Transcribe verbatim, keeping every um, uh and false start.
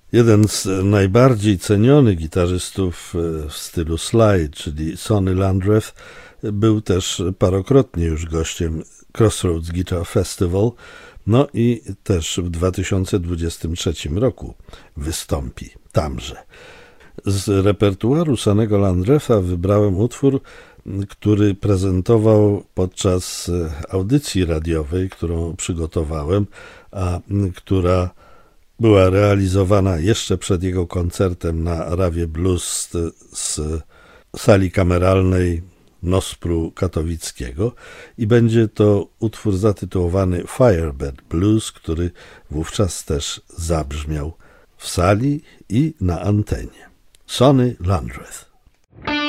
Jeden z najbardziej cenionych gitarzystów w stylu slide, czyli Sonny Landreth, był też parokrotnie już gościem Crossroads Guitar Festival, no i też w dwa tysiące dwudziestym trzecim roku wystąpi tamże. Z repertuaru Sonnego Landretha wybrałem utwór, który prezentował podczas audycji radiowej, którą przygotowałem, a która była realizowana jeszcze przed jego koncertem na Rawie Blues z sali kameralnej Nospru katowickiego i będzie to utwór zatytułowany Firebird Blues, który wówczas też zabrzmiał w sali i na antenie. Sonny Landreth.